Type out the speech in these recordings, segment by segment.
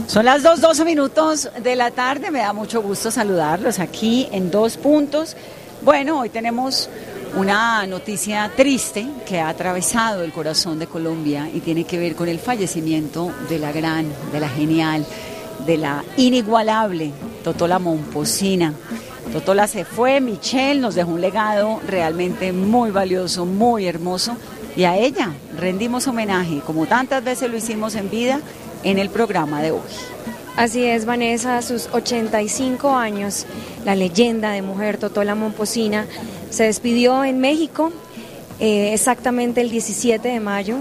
Son las 2:12 de la tarde, me da mucho gusto saludarlos aquí en Dos Puntos. Bueno, hoy tenemos una noticia triste que ha atravesado el corazón de Colombia y tiene que ver con el fallecimiento de la gran, de la genial, de la inigualable Totola Momposina. Totola se fue, Michelle nos dejó un legado realmente muy valioso, muy hermoso, y a ella rendimos homenaje, como tantas veces lo hicimos en vida, en el programa de hoy. Así es, Vanessa, a sus 85 años, la leyenda de mujer Totola Momposina se despidió en México exactamente el 17 de mayo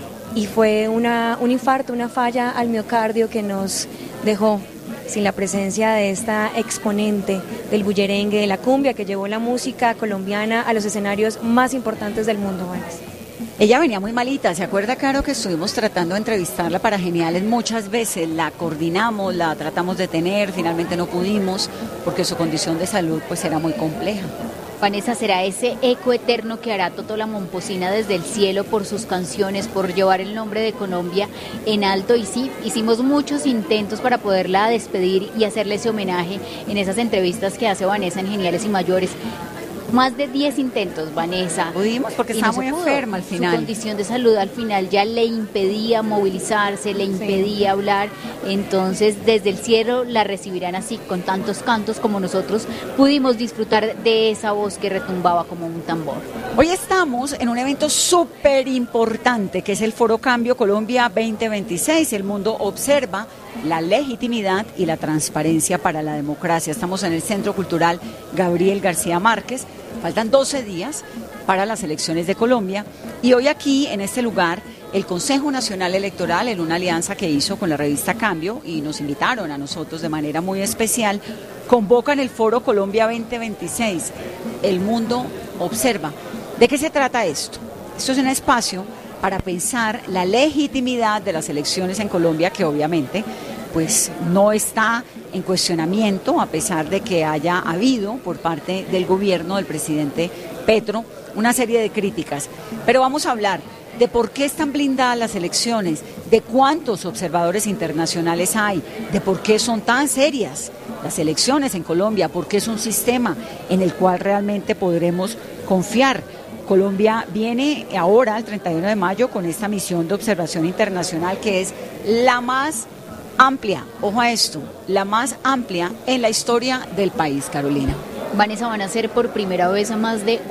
y fue un infarto, una falla al miocardio que nos dejó sin la presencia de esta exponente del bullerengue, de la cumbia, que llevó la música colombiana a los escenarios más importantes del mundo, Vanessa. Ella venía muy malita, ¿se acuerda, Caro, que estuvimos tratando de entrevistarla para Geniales muchas veces? La coordinamos, la tratamos de tener, finalmente no pudimos porque su condición de salud pues era muy compleja. Vanessa, será ese eco eterno que hará Totola Momposina desde el cielo por sus canciones, por llevar el nombre de Colombia en alto. Y sí, hicimos muchos intentos para poderla despedir y hacerle ese homenaje en esas entrevistas que hace Vanessa en Geniales y Mayores. Más de 10 intentos, Vanessa. Pudimos porque estaba muy enferma al final. Su condición de salud al final ya le impedía movilizarse, le impedía hablar. Entonces, desde el cielo la recibirán así, con tantos cantos como nosotros pudimos disfrutar de esa voz que retumbaba como un tambor. Hoy estamos en un evento súper importante que es el Foro Cambio Colombia 2026. El mundo observa la legitimidad y la transparencia para la democracia. Estamos en el Centro Cultural Gabriel García Márquez. Faltan 12 días para las elecciones de Colombia y hoy aquí, en este lugar, el Consejo Nacional Electoral, en una alianza que hizo con la revista Cambio, y nos invitaron a nosotros de manera muy especial, convocan el Foro Colombia 2026. El mundo observa. ¿De qué se trata esto? Esto es un espacio para pensar la legitimidad de las elecciones en Colombia, que obviamente pues no está en cuestionamiento, a pesar de que haya habido por parte del gobierno del presidente Petro una serie de críticas. Pero vamos a hablar de por qué están blindadas las elecciones, de cuántos observadores internacionales hay, de por qué son tan serias las elecciones en Colombia, por qué es un sistema en el cual realmente podremos confiar. Colombia viene ahora, el 31 de mayo, con esta misión de observación internacional que es la más amplia, ojo a esto, la más amplia en la historia del país, Carolina. Vanessa, van a ser por primera vez a más de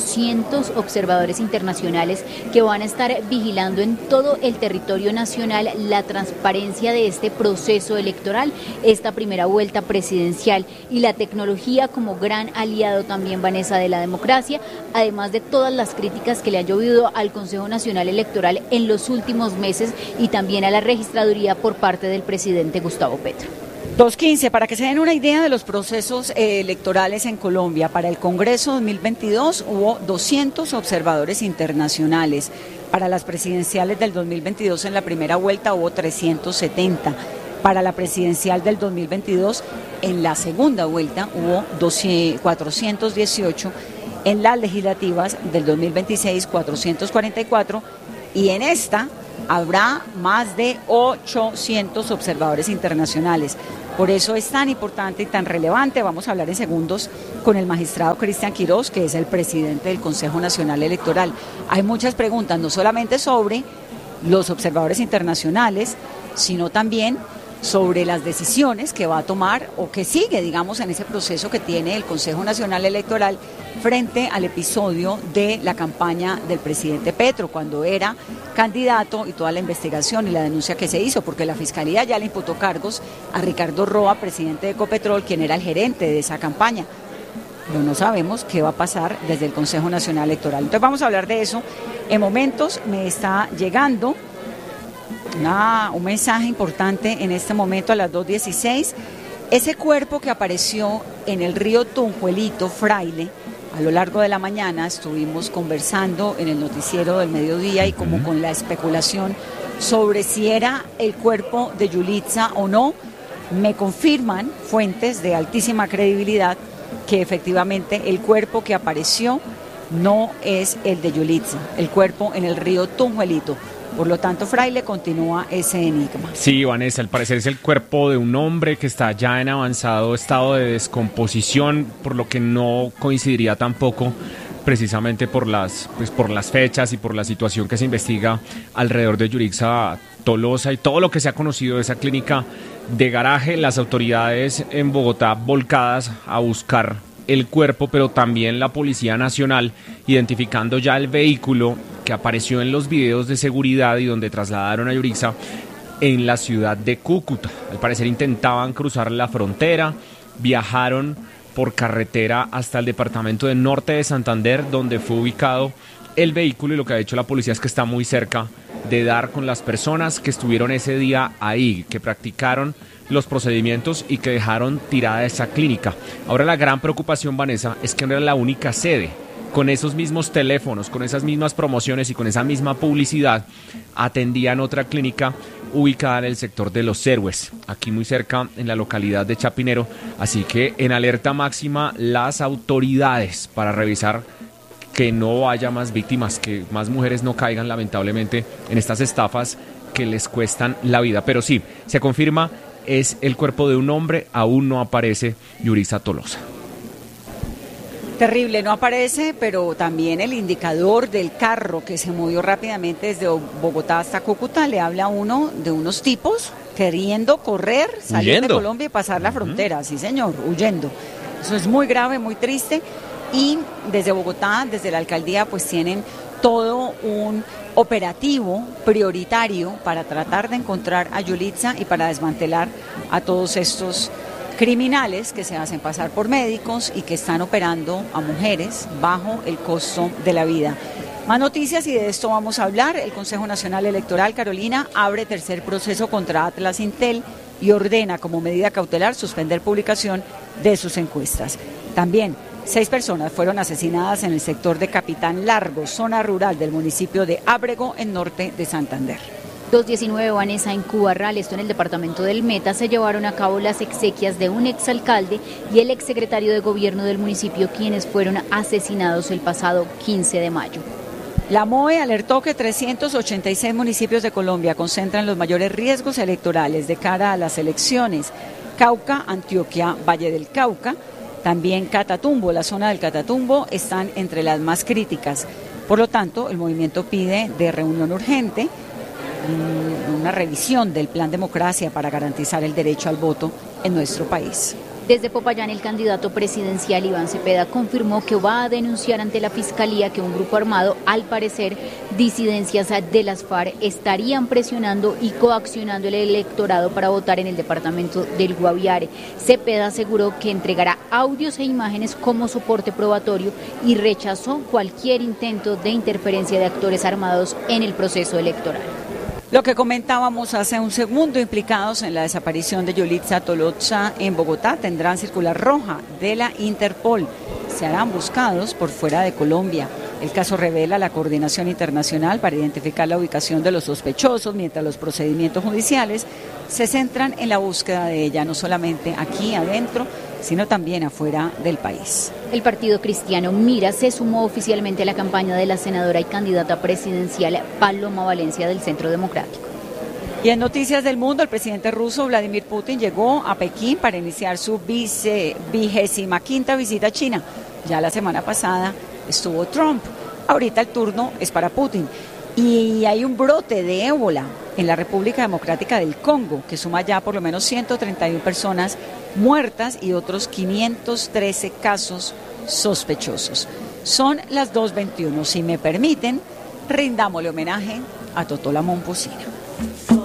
800 observadores internacionales que van a estar vigilando en todo el territorio nacional la transparencia de este proceso electoral, esta primera vuelta presidencial, y la tecnología como gran aliado también, Vanessa, de la democracia, además de todas las críticas que le han llovido al Consejo Nacional Electoral en los últimos meses y también a la registraduría por parte del presidente Gustavo Petro. 2:15, para que se den una idea de los procesos electorales en Colombia, para el Congreso 2022 hubo 200 observadores internacionales, para las presidenciales del 2022 en la primera vuelta hubo 370, para la presidencial del 2022 en la segunda vuelta hubo 418, en las legislativas del 2026 444 y en esta habrá más de 800 observadores internacionales. Por eso es tan importante y tan relevante. Vamos a hablar en segundos con el magistrado Cristian Quirós, que es el presidente del Consejo Nacional Electoral. Hay muchas preguntas, no solamente sobre los observadores internacionales, sino también sobre las decisiones que va a tomar o que sigue, digamos, en ese proceso que tiene el Consejo Nacional Electoral frente al episodio de la campaña del presidente Petro, cuando era candidato, y toda la investigación y la denuncia que se hizo, porque la Fiscalía ya le imputó cargos a Ricardo Roa, presidente de Ecopetrol, quien era el gerente de esa campaña. Pero no sabemos qué va a pasar desde el Consejo Nacional Electoral. Entonces vamos a hablar de eso. En momentos me está llegando un mensaje importante en este momento a las 2:16. Ese cuerpo que apareció en el río Tunjuelito, Fraile, a lo largo de la mañana estuvimos conversando en el noticiero del mediodía y como con la especulación sobre si era el cuerpo de Yulitza o no. Me confirman fuentes de altísima credibilidad que efectivamente el cuerpo que apareció no es el de Yulitza, el cuerpo en el río Tunjuelito. Por lo tanto, Fraile, continúa ese enigma. Sí, Vanessa, al parecer es el cuerpo de un hombre que está ya en avanzado estado de descomposición, por lo que no coincidiría tampoco precisamente por las fechas y por la situación que se investiga alrededor de Yurixa Tolosa y todo lo que se ha conocido de esa clínica de garaje. Las autoridades en Bogotá volcadas a buscar el cuerpo, pero también la Policía Nacional identificando ya el vehículo que apareció en los videos de seguridad y donde trasladaron a Yurixa en la ciudad de Cúcuta. Al parecer intentaban cruzar la frontera, viajaron por carretera hasta el departamento de Norte de Santander, donde fue ubicado el vehículo, y lo que ha hecho la policía es que está muy cerca de dar con las personas que estuvieron ese día ahí, que practicaron los procedimientos y que dejaron tirada esa clínica. Ahora la gran preocupación, Vanessa, es que no era la única sede. Con esos mismos teléfonos, con esas mismas promociones y con esa misma publicidad, atendían otra clínica ubicada en el sector de Los Héroes, aquí muy cerca en la localidad de Chapinero. Así que en alerta máxima las autoridades para revisar que no haya más víctimas, que más mujeres no caigan lamentablemente en estas estafas que les cuestan la vida. Pero sí, se confirma, es el cuerpo de un hombre, aún no aparece Yurixa Tolosa. Terrible, no aparece, pero también el indicador del carro que se movió rápidamente desde Bogotá hasta Cúcuta le habla a uno de unos tipos queriendo correr, salir de Colombia y pasar la frontera, sí señor, huyendo. Eso es muy grave, muy triste, y desde Bogotá, desde la alcaldía, pues tienen todo un operativo prioritario para tratar de encontrar a Yurixa y para desmantelar a todos estos criminales que se hacen pasar por médicos y que están operando a mujeres bajo el costo de la vida. Más noticias, y de esto vamos a hablar. El Consejo Nacional Electoral, Carolina, abre tercer proceso contra Atlas Intel y ordena como medida cautelar suspender publicación de sus encuestas. También 6 personas fueron asesinadas en el sector de Capitán Largo, zona rural del municipio de Ábrego, en Norte de Santander. 219, Vanessa, en Cubarral, esto en el departamento del Meta, se llevaron a cabo las exequias de un exalcalde y el exsecretario de gobierno del municipio, quienes fueron asesinados el pasado 15 de mayo. La MOE alertó que 386 municipios de Colombia concentran los mayores riesgos electorales de cara a las elecciones. Cauca, Antioquia, Valle del Cauca, también Catatumbo, la zona del Catatumbo, están entre las más críticas. Por lo tanto, el movimiento pide de reunión urgente una revisión del Plan Democracia para garantizar el derecho al voto en nuestro país. Desde Popayán, el candidato presidencial Iván Cepeda confirmó que va a denunciar ante la Fiscalía que un grupo armado, al parecer disidencias de las FARC, estarían presionando y coaccionando el electorado para votar en el departamento del Guaviare. Cepeda aseguró que entregará audios e imágenes como soporte probatorio y rechazó cualquier intento de interferencia de actores armados en el proceso electoral. Lo que comentábamos hace un segundo, implicados en la desaparición de Yurixa Tolosa en Bogotá tendrán circular roja de la Interpol. Se harán buscados por fuera de Colombia. El caso revela la coordinación internacional para identificar la ubicación de los sospechosos, mientras los procedimientos judiciales se centran en la búsqueda de ella, no solamente aquí adentro, sino también afuera del país. El Partido Cristiano Mira se sumó oficialmente a la campaña de la senadora y candidata presidencial Paloma Valencia del Centro Democrático. Y en noticias del mundo, el presidente ruso Vladimir Putin llegó a Pekín para iniciar su 25ª visita a China. Ya la semana pasada estuvo Trump. Ahorita el turno es para Putin. Y hay un brote de ébola en la República Democrática del Congo, que suma ya por lo menos 131 personas muertas y otros 513 casos sospechosos. Son las 2:21. Si me permiten, rindámosle homenaje a Totó la Momposina.